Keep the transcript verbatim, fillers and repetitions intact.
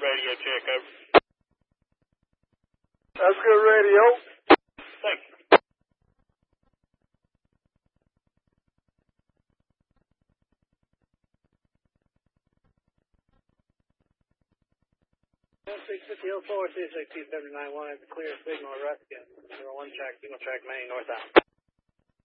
radio check, over. That's good radio. Thank you. six fifty oh four, six six two seven nine one, clear signal, Ruskin. zero one track, single track, main, northbound.